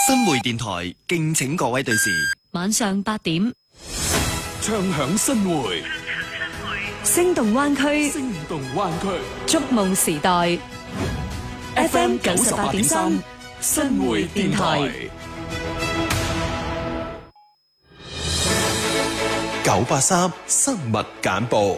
新會電台敬請各位對時， 晚上8點， 唱響新會， 聲動灣區， 聲動灣區， 觸夢時代 ，FM 98.3，新會電台 983新聞簡報。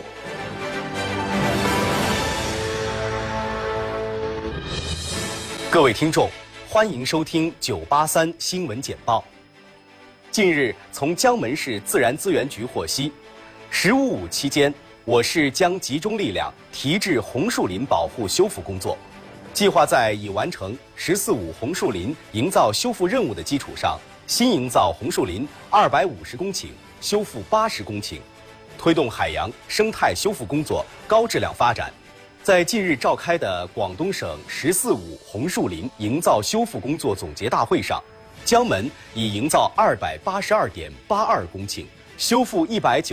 各位聽眾，歡迎收聽983新聞簡報。近日，從江門市自然資源局獲悉，15.5期間，我市將集中力量提質紅樹林保護修復工作，計劃在已完成14.5紅樹林營造修復任務的基礎上，新營造紅樹林250公頃，修復80公頃，推動海洋生態修復工作高質量發展。在近日召開的廣東省14.5紅樹林營造修復工作總結大會上，江門以營造282.82公頃、修復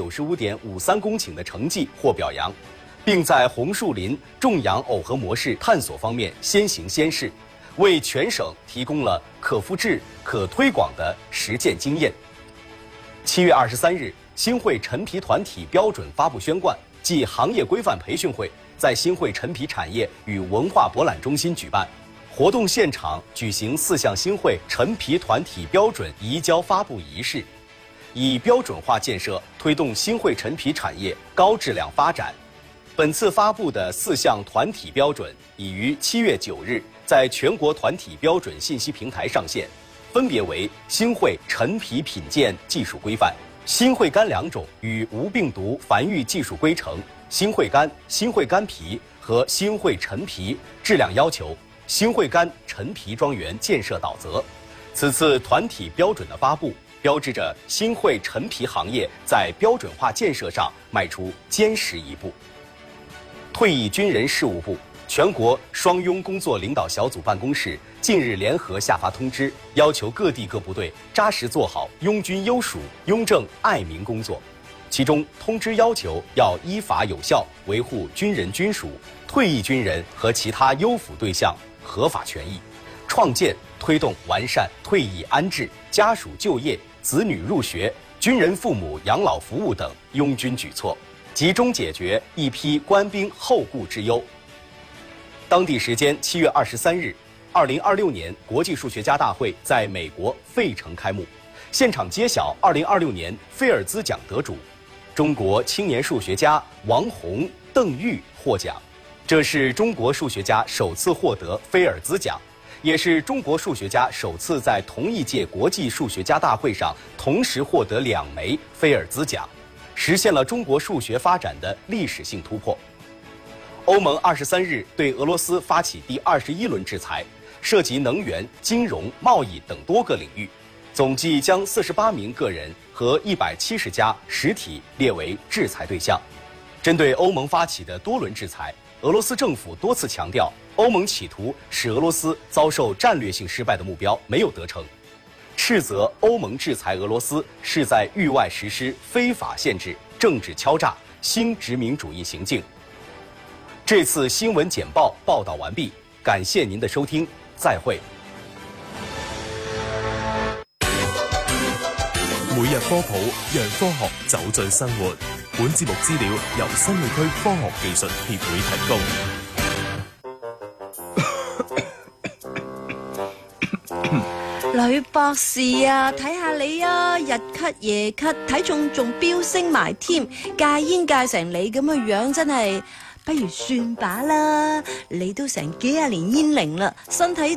195.53公頃的成績獲表揚，並在紅樹林種養耦合模式探索方面先行先試，為全省提供了可複製、可推廣的實踐經驗。7月23日，新會陳皮團體標準發布宣貫暨行業規範培訓會在新會陳皮產業與文化博覽中心舉辦，活動現場舉行4項新會陳皮團體標準移交發布儀式，以標準化建設推動新會陳皮產業高質量發展。本次發布的4項團體標準已於7月9日在全國團體標準信息平台上線，分別為新會陳皮品鑑技術規範、新會乾兩種與無病毒繁育技術規程、新會乾、新會乾皮和新會陳皮質量要求、新會乾陳皮莊園建設導則。此次團體標準的發布，標誌着新會陳皮行業在標準化建設上邁出堅實一步。退役軍人事務部、全國雙擁工作領導小組辦公室近日聯合下發通知，要求各地各部隊扎實做好擁軍優屬、擁政愛民工作。其中，通知要求要依法有效維護軍人軍屬、退役軍人和其他優撫對象合法權益，創建、推動完善退役安置、家屬就業、子女入學、軍人父母養老服務等擁軍舉措，集中解決一批官兵後顧之憂。當地時間7月23日，2026年國際數學家大會在美國費城開幕，現場揭曉2026年菲爾茲獎得主。中國青年數學家王洪、鄧玉獲獎，這是中國數學家首次獲得菲爾茲獎，也是中國數學家首次在同一屆國際數學家大會上同時獲得2枚菲爾茲獎，實現了中國數學發展的歷史性突破。歐盟23日對俄羅斯發起第21輪制裁，涉及能源、金融、貿易等多個領域，總計將48名個人和170家實體列為制裁對象。針對歐盟發起的多輪制裁，俄羅斯政府多次強調，歐盟企圖使俄羅斯遭受戰略性失敗的目標沒有得成，斥責歐盟制裁俄羅斯是在域外實施非法限制、政治敲詐、新殖民主義行徑。這次新聞簡報報道完畢，感謝您的收聽，再會。 每日科普，讓科學走進生活。本節目資料由新會區科學技術協會提供。 女博士啊，睇下你啊，日咳夜咳，體重仲飆升埋添，戒煙戒成你咁嘅樣，真係不如算把啦。你都成幾廿年煙齡啦，身體